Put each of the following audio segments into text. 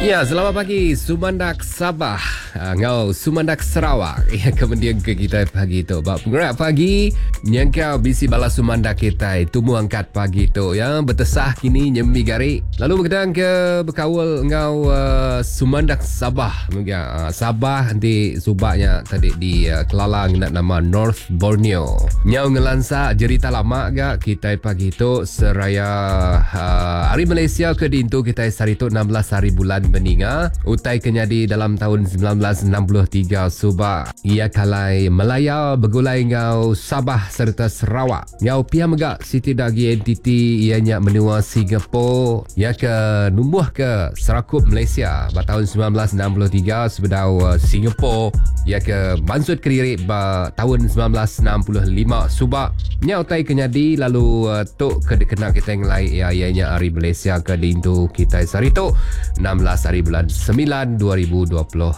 Ya, selamat pagi Sumandak Sabah, ngau Sumandak Sarawak. Ya, kemudian ke kita pagi tu. Bak penggerak pagi, nyangkau bisi bala Sumandak kita tumu angkat pagi tu yang bertesah kini nyembi gari. Lalu berkedang ke berkawal ngau Sumandak Sabah. Sabah nanti subaknya tadi di Kelalang nak nama North Borneo. Nyau ngelansa cerita lama gak kita pagi tu seraya hari Malaysia ke dintu kita sari tu 16 hari bulan Beninga utai kenyadi dalam tahun 1963 subak ia kalai Melaya bergulai ngau Sabah serta Sarawak ngau pia megak siti dagi entiti ianya menua Singapura ia ke numbuh ke serakup Malaysia pada tahun 1963 sebedau Singapura ia ke mansut kediri tahun 1965 subak nyau utai kenyadi lalu tok kena kita yang lain ianya hari Malaysia ke dintu kita sari tu 16 hari bulan 9 2026.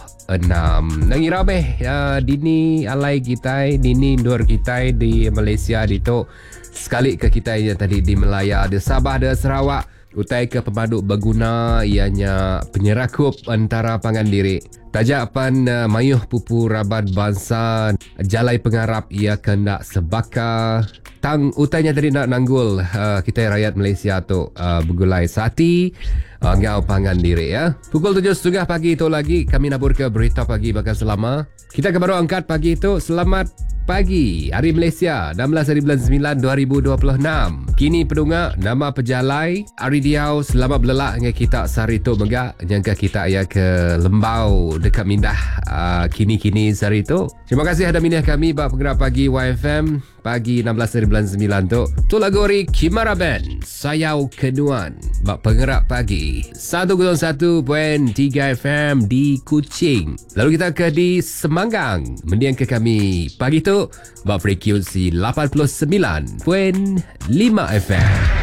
Nangira beh dini alai kita dini dur kita di Malaysia dito sekali ke kita yang tadi di Melaya ada Sabah ada Sarawak utai ke pemaduk berguna ianya penyerakup antara pangan diri tajapan mayuh pupu rabat bangsa jalai pengarap ia kena sebaka tang utainya tadi nak nanggul kita rakyat Malaysia tu bergulai sati ngau pangan diri ya. Pukul 7.30 pagi itu lagi kami nabur ke berita pagi bakal selama. Kita ke baru angkat pagi itu selamat pagi hari Malaysia 16 hari bulan 9 2026. Kini pedunga nama pejalai hari diau selamat belelak dengan kita sari tu megak jangka kita ya ke Lembau dekat Mindah kini-kini sari tu. Terima kasih ada minah kami bak penggerak pagi YFM pagi 16 hari bulan 9 tu. Tu lagu ori Kimara Band Sayau Kenuan bak penggerak pagi 101.3 FM di Kuching. Lalu kita ke di Semanggang mendiang ke kami pagi tu bak frekuensi 89.5 FM.